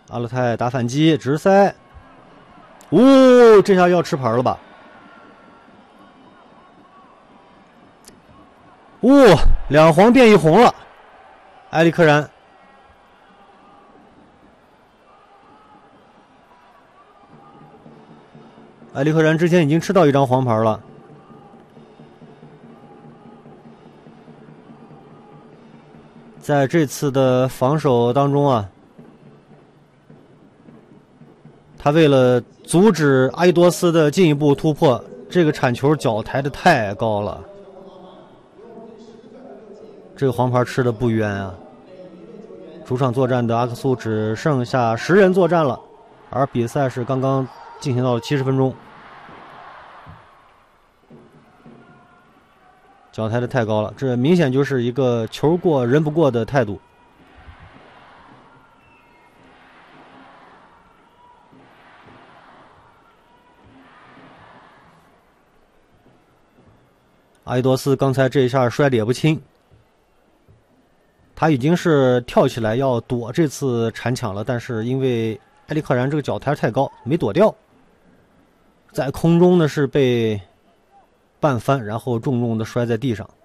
阿勒泰打反击，直塞。这下要吃牌了吧？2黄变1红了，埃里克然。埃里克然之前已经吃到1张黄牌了。在这次的防守当中啊，他为了阻止阿伊多斯的进一步突破，这个铲球脚抬得太高了。这个黄牌吃的不冤啊！主场作战的阿克苏只剩下10人作战了，而比赛是刚刚进行到了70分钟。脚抬的太高了，这明显就是一个球过人不过的态度。阿伊多斯刚才这一下摔得也不轻，他已经是跳起来要躲这次铲抢了，但是因为埃里克然这个脚抬太高，没躲掉，在空中呢是被绊翻，然后重重的摔在地上。